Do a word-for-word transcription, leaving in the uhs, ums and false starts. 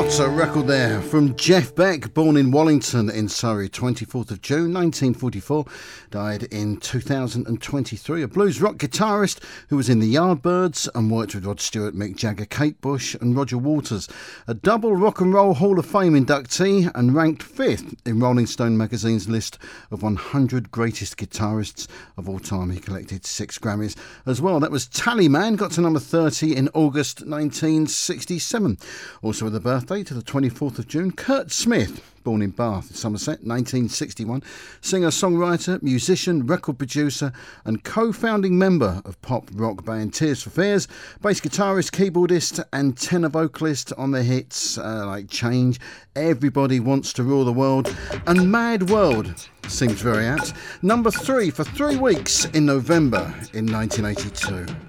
What a record there from Jeff Beck, born in Wallington in Surrey, twenty-fourth of June nineteen forty-four, died in two thousand twenty-three. A blues rock guitarist who was in the Yardbirds and worked with Rod Stewart, Mick Jagger, Kate Bush and Roger Waters. A double Rock and Roll Hall of Fame inductee and ranked fifth in Rolling Stone magazine's list of one hundred greatest guitarists of all time. He collected six Grammys as well. That was Tallyman, got to number thirty in August nineteen sixty-seven. Also with a birthday to the twenty-fourth of June, Kurt Smith, born in Bath, Somerset, nineteen sixty-one, singer, songwriter, musician, record producer and co-founding member of pop rock band Tears for Fears, bass guitarist, keyboardist and tenor vocalist on the hits uh, like Change, Everybody Wants to Rule the World and Mad World. Seems very apt. Number three for three weeks in November in nineteen eighty-two.